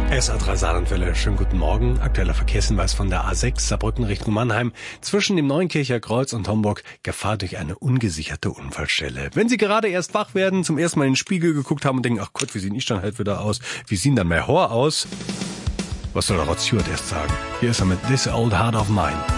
SA3 Saarlandwelle, schönen guten Morgen. Aktueller Verkehrshinweis von der A6 Saarbrücken Richtung Mannheim. Zwischen dem Neunkircher Kreuz und Homburg Gefahr durch eine ungesicherte Unfallstelle. Wenn Sie gerade erst wach werden, zum ersten Mal in den Spiegel geguckt haben und denken, ach Gott, wie sieht ich dann halt wieder aus? Wie sieht dann mein Haar aus? Was soll der Rod Stewart erst sagen? Hier ist er mit This Old Heart of Mine.